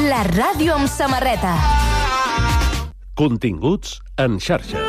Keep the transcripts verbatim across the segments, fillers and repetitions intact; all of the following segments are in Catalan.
La ràdio amb samarreta. Continguts en xarxa.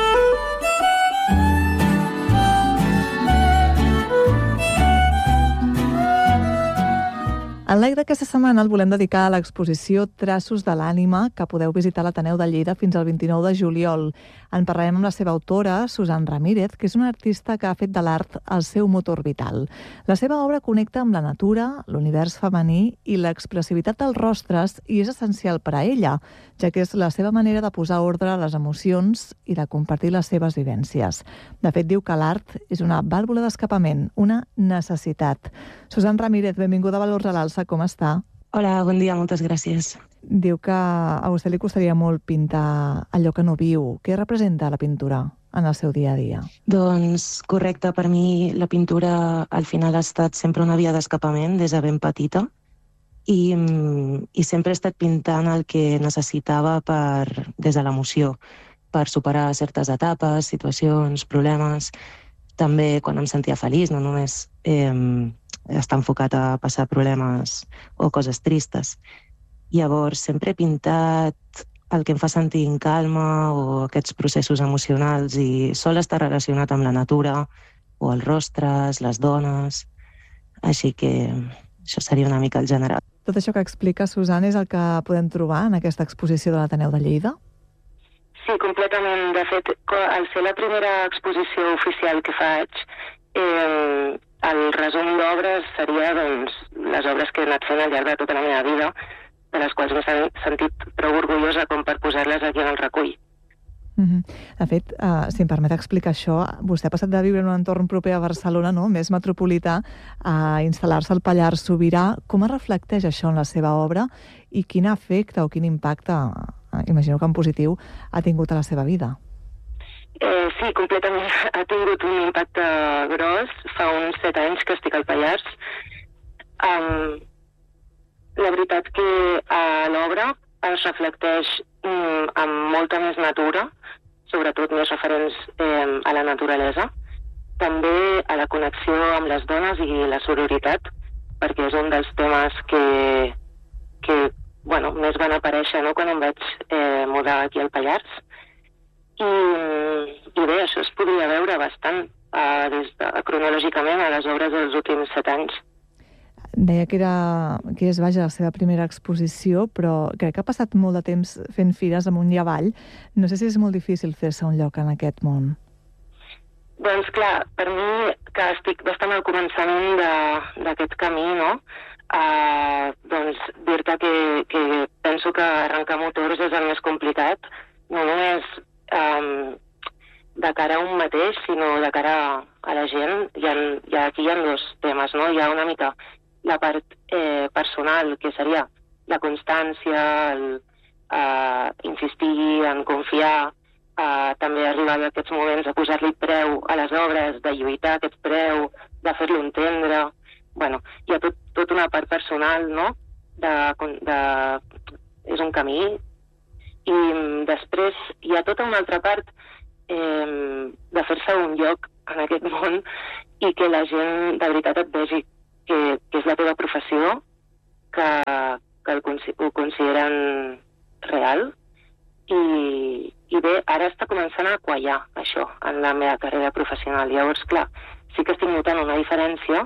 El like d'aquesta setmana el volem dedicar a l'exposició Traços de l'ànima, que podeu visitar a l'Ateneu de Lleida fins al vint-i-nou de juliol. En parlarem amb la seva autora, Susan Ramírez, que és una artista que ha fet de l'art el seu motor vital. La seva obra connecta amb la natura, l'univers femení i l'expressivitat dels rostres, i és essencial per a ella, ja que és la seva manera de posar ordre a les emocions i de compartir les seves vivències. De fet, diu que l'art és una vàlvula d'escapament, una necessitat. Susan Ramírez, benvinguda a Valors a l'Alça, com està? Hola, bon dia, moltes gràcies. Diu que a vostè li costaria molt pintar allò que no viu. Què representa la pintura en el seu dia a dia? Doncs correcte, per mi la pintura al final ha estat sempre una via d'escapament des de ben petita i, i sempre he estat pintant el que necessitava per, des de l'emoció, per superar certes etapes, situacions, problemes. També quan em sentia feliç, no només eh, està enfocat a passar problemes o coses tristes. Llavors, sempre he pintat el que em fa sentir en calma o aquests processos emocionals i sol estar relacionat amb la natura o els rostres, les dones. Així que això seria una mica el general. Tot això que explica, Susan, és el que podem trobar en aquesta exposició de l'Ateneu de Lleida? Sí, completament. De fet, al ser la primera exposició oficial que faig, eh, el resum d'obres seria doncs, les obres que he anat fent al llarg de tota la meva vida, de les quals m'he sentit prou orgullosa com per posar-les aquí en el recull. Mm-hmm. De fet, uh, si em permet explicar això, vostè ha passat de viure en un entorn proper a Barcelona, no?, més metropolità, a instal·lar-se al Pallars Sobirà. Com es reflecteix això en la seva obra i quin efecte o quin impacte, uh, imagino que en positiu, ha tingut a la seva vida? Eh, sí, completament. Ha tingut un impacte gros. Fa uns set anys que estic al Pallars. Um, la veritat que a l'obra es reflecteix um, amb molta més natura, sobretot més referents eh, a la naturalesa, també a la connexió amb les dones i la sororitat, perquè és un dels temes que, que bueno, més van aparèixer, no?, quan em vaig eh, mudar aquí al Pallars. I, i bé, això es podria veure bastant eh, des de, cronològicament a les obres dels últims set anys. Deia que, era, que és, vaja, la seva primera exposició, però crec que ha passat molt de temps fent fires amunt i avall. No sé si és molt difícil fer-se un lloc en aquest món. Doncs clar, per mi, que estic bastant al començament d'aquest camí, no?, eh, doncs dir-te que, que penso que arrencar motors és el més complicat, no només eh, de cara a un mateix, sinó de cara a la gent. Hi ha, hi ha, aquí hi ha dos temes, no? Hi ha una mica la part eh, personal, que seria la constància, el, eh, insistir en confiar, eh, també arribar a aquests moments a posar-li preu a les obres, de lluitar aquest preu, de fer-lo entendre. Bueno, hi ha tot, tot una part personal, no?, de, de, és un camí. I després hi ha tota una altra part eh, de fer-se un lloc en aquest món i que la gent de veritat et vegi que, que és la teva professió, que, que el, ho consideren real. I, I bé, ara està començant a quallar això en la meva carrera professional. Llavors, clar, sí que estic notant una diferència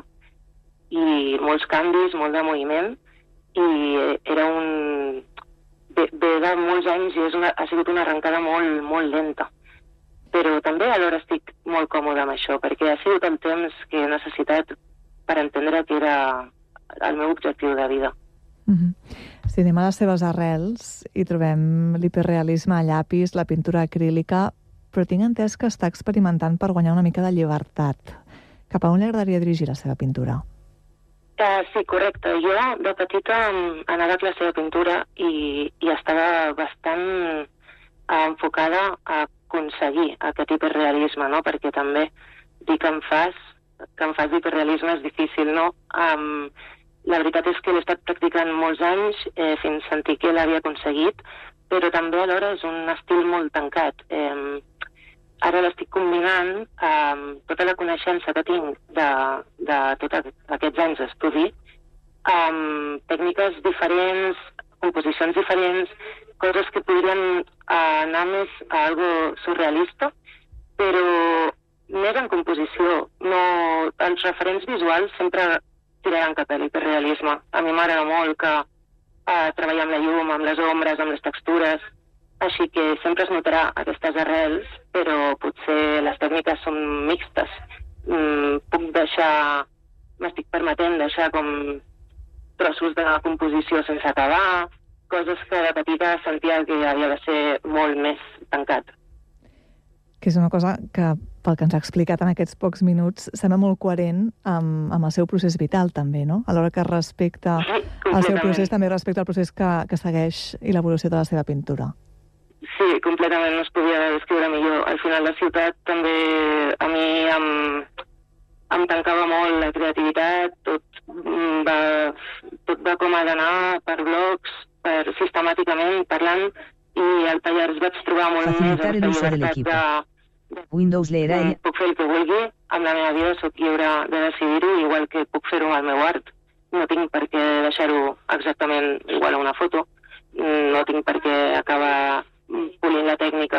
i molts canvis, molt de moviment, i era un... Ve, ve de molts anys i és una, ha sigut una arrencada molt, molt lenta. Però també alhora estic molt còmode amb això, perquè ha sigut el temps que he necessitat per entendre que era el meu objectiu de vida. Mm-hmm. Si anem a les seves arrels hi trobem l'hiperrealisme a llapis, la pintura acrílica, però tinc entès que està experimentant per guanyar una mica de llibertat. Cap a on li agradaria dirigir la seva pintura? Uh, sí, correcte. Jo de petita anava a classe de pintura i, i estava bastant uh, enfocada a aconseguir aquest hiperrealisme, no? Perquè també dir que em fas que em fas d'hiperrealisme és difícil, no? Um, la veritat és que l'he estat practicant molts anys eh, fins sentir que l'havia aconseguit, però també alhora és un estil molt tancat. Eh, ara l'estic combinant amb eh, tota la coneixença que tinc de, de tots aquests anys d'estudi, amb tècniques diferents, composicions diferents, coses que podrien anar més a algo surrealista, però més en composició. No, els referents visuals sempre tiraran cap a l'hiperrealisme. A mi m'agrada molt que eh, treballar amb la llum, amb les ombres, amb les textures, així que sempre es notarà aquestes arrels, però potser les tècniques són mixtes. Mm, puc deixar, m'estic permetent deixar com trossos de composició sense acabar, coses que de petita sentia que havia de ser molt més tancat. Que és una cosa que, pel que ens ha explicat en aquests pocs minuts, sembla molt coherent amb, amb el seu procés vital, també, no? A l'hora que respecta Sí, el seu procés, també respecta el procés que, que segueix i l'evolució de la seva pintura. Sí, completament, no es podia descriure millor. Al final la ciutat també a mi em, em tancava molt la creativitat, tot va, tot va com ha d'anar per blocs, per, sistemàticament parlant, i al Pallars vaig trobar molt Facilitar més el uso del equipo. Windows leerà de, puc fer el que vulgui, amb la meva vida soc lliure de decidir-ho, igual que puc fer-ho amb el meu art. No tinc per què deixar-ho exactament igual a una foto, no tinc per què acabar polint la tècnica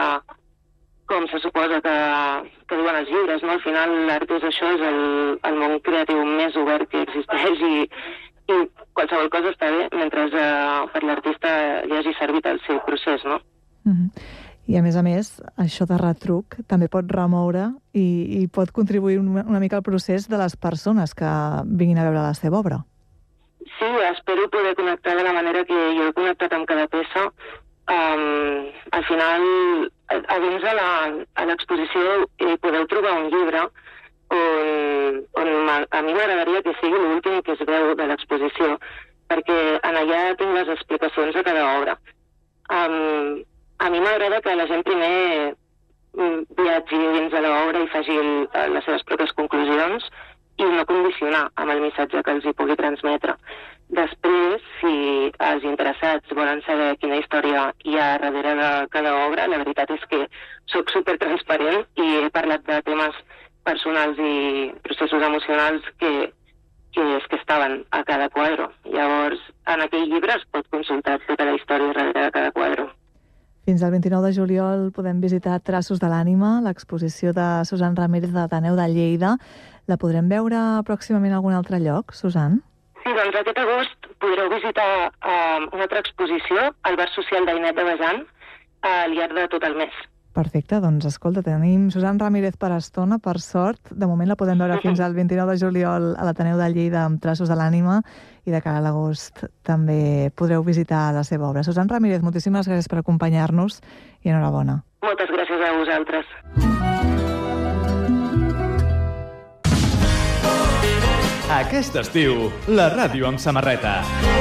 com se suposa que, que diuen els llibres, no? Al final l'art és això, és el, el món creatiu més obert que existeix i, i qualsevol cosa està bé mentre eh, per l'artista li hagi servit el seu procés, no? Mm-hmm. I a més a més, això de retruc també pot remoure i, i pot contribuir una, una mica al procés de les persones que vinguin a veure la seva obra. Sí, espero poder connectar de la manera que jo he connectat amb cada peça. Um, al final, a, a dins de l'exposició eh, podeu trobar un llibre on, on a mi m'agradaria que sigui l'últim que es veu de l'exposició, perquè en allà tinc les explicacions de cada obra. Um, a mi m'agrada que la gent primer viatgi dins de l'obra i faci el, les seves pròpies conclusions i no condicionar amb el missatge que els hi pugui transmetre. Després, si els interessats volen saber quina història hi ha darrere de cada obra, la veritat és que sóc supertransparent i he parlat de temes personals i processos emocionals que, que, és que estaven a cada quadre. Llavors, en aquell llibre es pot consultar tota la història darrere de cada quadre. Fins al vint-i-nou de juliol podem visitar Traços de l'ànima, l'exposició de Susan Ramírez de l'Ateneu de Lleida. La podrem veure pròximament a algun altre lloc, Susan? Sí, doncs aquest agost podreu visitar uh, una altra exposició al Bar Social d'Ainet de Besan al llarg de tot el mes. Perfecte, doncs escolta, tenim Susan Ramírez per estona, per sort. De moment la podem veure fins al vint-i-nou de juliol a l'Ateneu de Lleida amb Traços de l'ànima i de cara a l'agost també podreu visitar la seva obra. Susan Ramírez, moltíssimes gràcies per acompanyar-nos i enhorabona. Moltes gràcies a vosaltres. Aquest estiu, la ràdio amb samarreta.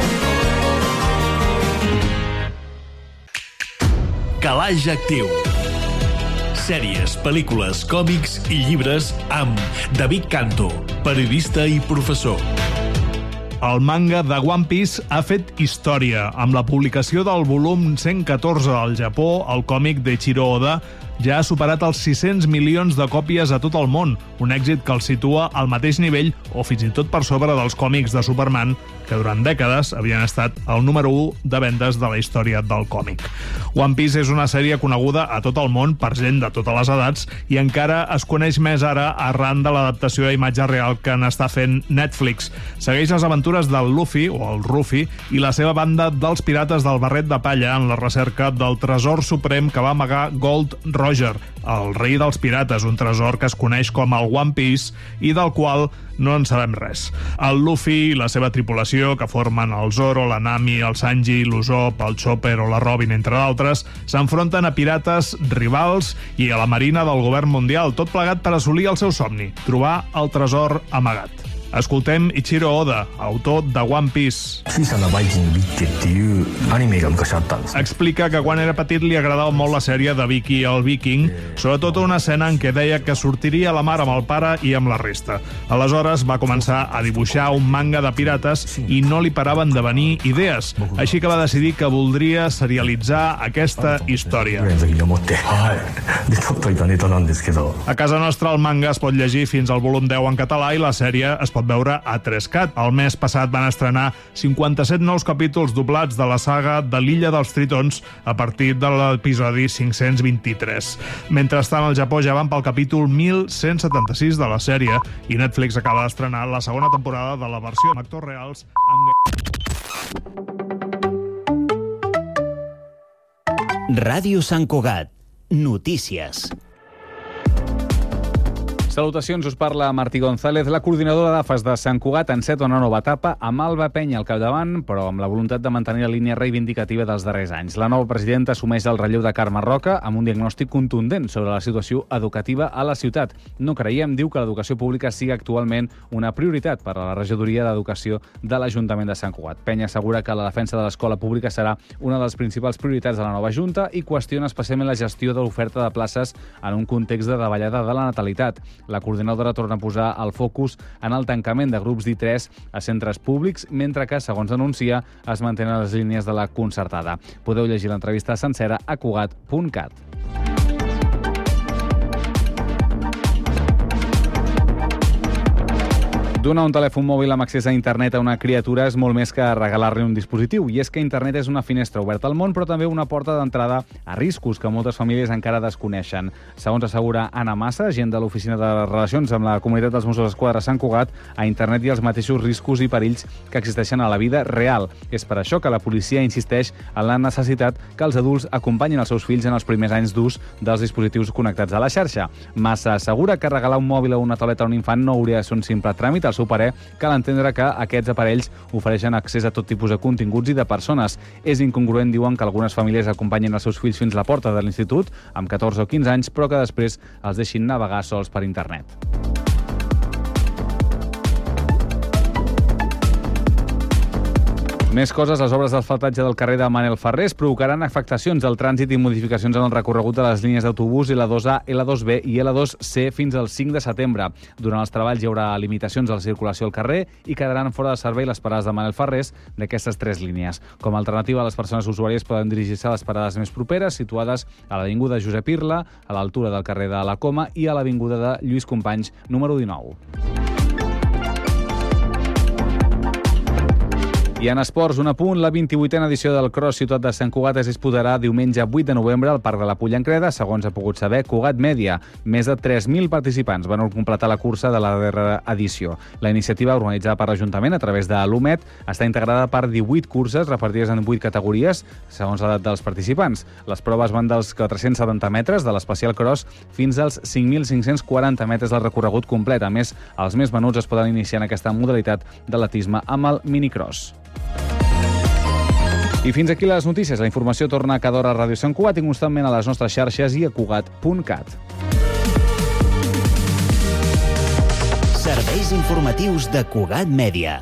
Calaix Actiu. Sèries, pel·lícules, còmics i llibres amb David Canto, periodista i professor. El manga de One Piece ha fet història. Amb la publicació del volum cent catorze al Japó, el còmic d'Eiichiro Oda ja ha superat els sis-cents milions de còpies a tot el món, un èxit que el situa al mateix nivell o fins i tot per sobre dels còmics de Superman, que durant dècades havien estat el número u de vendes de la història del còmic. One Piece és una sèrie coneguda a tot el món per gent de totes les edats i encara es coneix més ara arran de l'adaptació a imatge real que n'està fent Netflix. Segueix les aventures del Luffy, o el Ruffy, i la seva banda dels pirates del barret de palla en la recerca del tresor suprem que va amagar Gold Roger, el rei dels pirates, un tresor que es coneix com el One Piece i del qual no en sabem res. El Luffy i la seva tripulació, que formen el Zoro, la Nami, el Sanji, l'Usopp, el Chopper o la Robin, entre d'altres, s'enfronten a pirates rivals i a la marina del govern mundial, tot plegat per assolir el seu somni, trobar el tresor amagat. Escoltem Eiichiro Oda, autor de One Piece. Explica que quan era petit li agradava molt la sèrie de Vicky el Viking, sobretot una escena en què deia que sortiria a la mar amb el pare i amb la resta. Aleshores va començar a dibuixar un manga de pirates i no li paraven de venir idees, així que va decidir que voldria serialitzar aquesta història. A casa nostra el manga es pot llegir fins al volum deu en català i la sèrie es pot pot veure a tres cat. El mes passat van estrenar cinquanta-set nous capítols doblats de la saga de l'Illa dels Tritons a partir de l'episodi cinc-cents vint-i-tres. Mentrestant, al Japó ja van pel capítol mil cent setanta-sis de la sèrie i Netflix acaba d'estrenar la segona temporada de la versió amb actors reals amb... Ràdio Sant Cugat. Notícies. Salutacions, us parla Martí González. La coordinadora d'A F A S de Sant Cugat enceta una nova etapa amb Alba Penya al capdavant, però amb la voluntat de mantenir la línia reivindicativa dels darrers anys. La nova presidenta assumeix el relleu de Carme Roca amb un diagnòstic contundent sobre la situació educativa a la ciutat. No creiem, diu, que l'educació pública sigui actualment una prioritat per a la regidoria d'Educació de l'Ajuntament de Sant Cugat. Penya assegura que la defensa de l'escola pública serà una de les principals prioritats de la nova Junta i qüestiona especialment la gestió de l'oferta de places en un context de davallada de la natalitat. La coordinadora torna a posar el focus en el tancament de grups d'I tres a centres públics, mentre que, segons denuncia, es mantenen les línies de la concertada. Podeu llegir l'entrevista sencera a cugat punt cat. Donar un telèfon mòbil amb accés a internet a una criatura és molt més que regalar-li un dispositiu. I és que internet és una finestra oberta al món, però també una porta d'entrada a riscos que moltes famílies encara desconeixen. Segons assegura Anna Massa, agent de l'Oficina de Relacions amb la Comunitat dels Mossos d'Esquadra a Sant Cugat, a internet hi ha els mateixos riscos i perills que existeixen a la vida real. És per això que la policia insisteix en la necessitat que els adults acompanyin els seus fills en els primers anys d'ús dels dispositius connectats a la xarxa. Massa assegura que regalar un mòbil o una tauleta a un infant no hauria de ser un simple tràmit. Al seu parer, cal entendre que aquests aparells ofereixen accés a tot tipus de continguts i de persones. És incongruent, diuen, que algunes famílies acompanyin els seus fills fins a la porta de l'institut, amb catorze o quinze anys, però que després els deixin navegar sols per internet. Més coses, les obres d'asfaltatge del carrer de Manel Ferrés provocaran afectacions al trànsit i modificacions en el recorregut de les línies d'autobús L dos A, L dos B i L dos C fins al cinc de setembre. Durant els treballs hi haurà limitacions a la circulació al carrer i quedaran fora de servei les parades de Manel Ferrés d'aquestes tres línies. Com a alternativa, les persones usuàries poden dirigir-se a les parades més properes, situades a l'avinguda Josep Irla, a l'altura del carrer de la Coma i a l'avinguda de Lluís Companys, número dinou. I en esports, un apunt, la vint-i-vuitena edició del Cross Ciutat de Sant Cugat es disputarà diumenge vuit de novembre al Parc de la Pollancreda, segons ha pogut saber Cugat Mèdia. Més de tres mil participants van completar la cursa de la darrera edició. La iniciativa, organitzada per l'Ajuntament a través de l'U M E T, està integrada per divuit curses repartides en vuit categories, segons l'edat dels participants. Les proves van dels quatre-cents setanta metres de l'Especial Cross fins als cinc mil cinc-cents quaranta metres del recorregut complet. A més, els més menuts es poden iniciar en aquesta modalitat d'atletisme amb el minicross. I fins aquí les notícies. La informació torna cada hora a Ràdio Sant Cugat i constantment a les nostres xarxes i a cugat punt cat. Serveis informatius de Cugat Mèdia.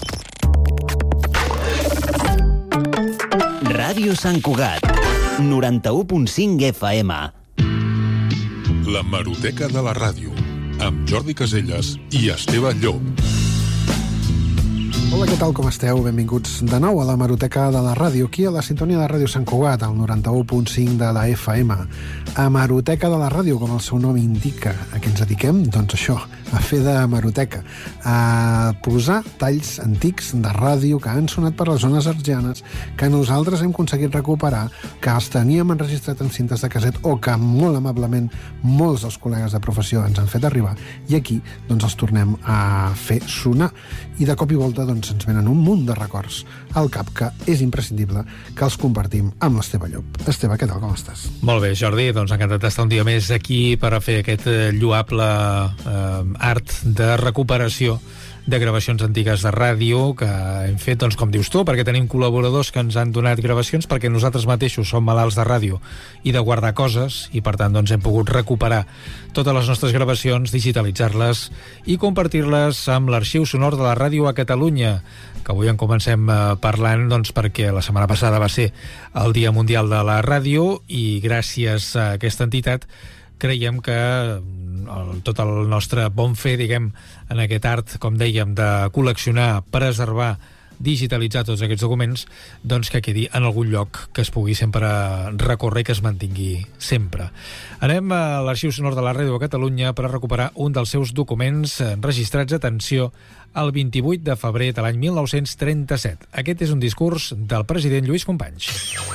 Ràdio Sant Cugat, noranta-u punt cinc F M. La Hemeroteca de la Ràdio, amb Jordi Caselles i Esteve Llop. Hola, què tal, com esteu? Benvinguts de nou a la Hemeroteca de la Ràdio, aquí a la sintonia de Ràdio Sant Cugat, al noranta-u punt cinc de la F M. Hemeroteca de la Ràdio, com el seu nom indica. A què ens dediquem? Doncs això, a fer de hemeroteca, a posar talls antics de ràdio que han sonat per les zones argianes, que nosaltres hem aconseguit recuperar, que els teníem enregistrat en cintes de caset o que molt amablement molts dels col·legues de professió ens han fet arribar, i aquí doncs els tornem a fer sonar. I de cop i volta doncs ens venen un munt de records al cap que és imprescindible que els compartim amb l'Esteve Llop. Esteve, què tal, com estàs? Molt bé, Jordi, doncs encantat d'estar un dia més aquí per a fer aquest lloable eh, art de recuperació de gravacions antigues de ràdio que hem fet, doncs, com dius tu, perquè tenim col·laboradors que ens han donat gravacions, perquè nosaltres mateixos som malalts de ràdio i de guardar coses, i per tant doncs, hem pogut recuperar totes les nostres gravacions, digitalitzar-les i compartir-les amb l'arxiu sonor de la ràdio a Catalunya, que avui en comencem eh, parlant doncs, perquè la setmana passada va ser el Dia Mundial de la Ràdio i gràcies a aquesta entitat creiem que el, tot el nostre bon fer, diguem, en aquest art, com dèiem, de col·leccionar, preservar digitalitzar tots aquests documents, doncs que quedi en algun lloc que es pugui sempre recórrer i que es mantingui sempre. Anem a l'Arxiu Sonor de la Ràdio de Catalunya per a recuperar un dels seus documents registrats, atenció, el vint-i-vuit de febrer de l'any mil nou-cents trenta-set. Aquest és un discurs del president Lluís Companys.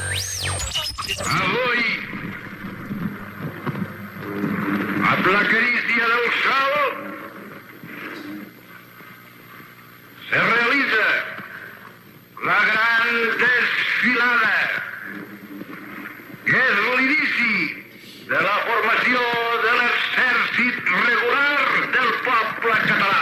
Avui, amb la carícia del sol, se realitza la gran desfilada, que és l'inici de la formació de l'exèrcit regular del poble català.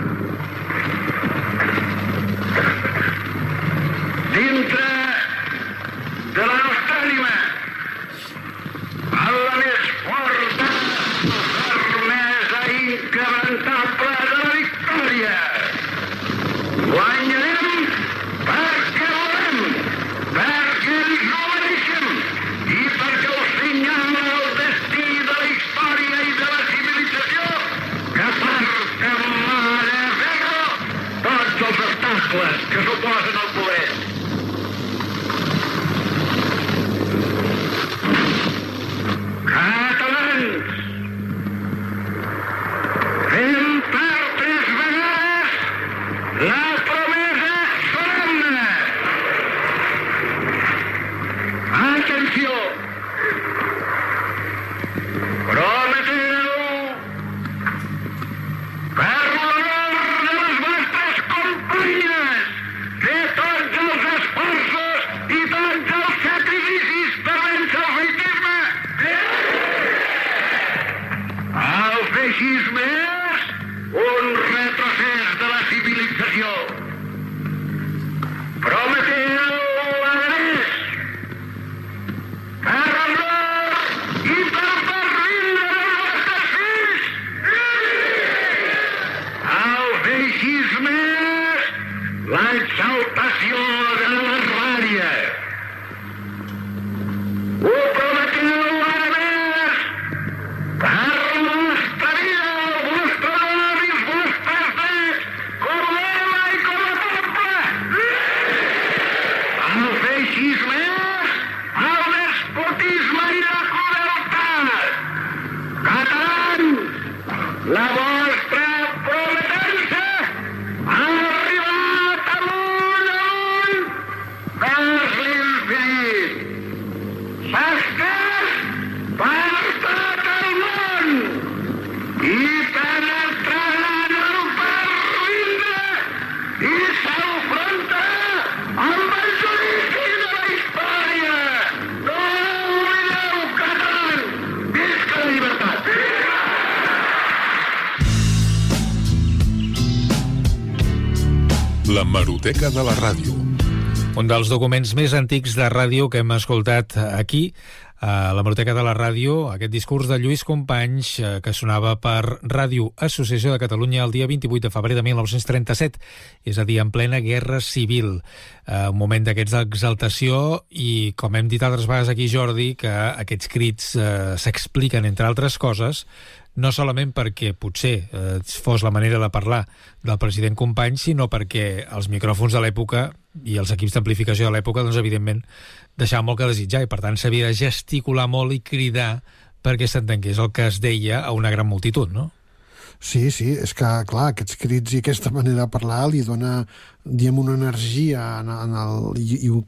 Dintre de la nostra ànima, amb la més forta fermesa inquebrantable de la victòria, guanyarem perquè volem, perquè ens ho mereixem i perquè ho senyala el destí de la història i de la civilització que porta mà de ferro tots els obstacles que s'oposen al poder. Catalans, fem per tres vegades la promesa solemne. Atenció! Prometeu, per l'honor de les vostres companyes, de tots els esforços i tots els sacrificis per vèncer el feixisme, el feixisme és un retrocés de la civilització. Prometeu, a més, per honor i per pervindre dels vostres fills, el feixisme és l'exaltació de la barbària. Ho prometeu, a més, per la vostra vida, el vostre honor i els vostres drets, com a home i com a poble. El feixisme és el despotisme i la crueltat. Catalans, la vostra prometença ha arribat amunt, amunt, vers l'infinit. S'ha estès per tot el món i penetrant el pervindre i s'enfronta amb el judici de la història. No oblideu, catalans! Visca la llibertat! La Hemeroteca de la Ràdio. Un dels documents més antics de ràdio que hem escoltat aquí, a la Hemeroteca de la Ràdio, aquest discurs de Lluís Companys, que sonava per Ràdio Associació de Catalunya el dia vint-i-vuit de febrer de mil nou-cents trenta-set, és a dir, en plena Guerra Civil. Un moment d'aquests d'exaltació i, com hem dit altres vegades aquí, Jordi, que aquests crits eh, s'expliquen, entre altres coses, no solament perquè potser eh, fos la manera de parlar del president Companys, sinó perquè els micròfons de l'època i els equips d'amplificació de l'època, doncs, evidentment, deixaven molt que desitjar i, per tant, s'havia de gesticular molt i cridar perquè s'entengués el que es deia a una gran multitud, no? Sí, sí, és que, clar, aquests crits i aquesta manera de parlar li dona, diguem, una energia en, en el, i, i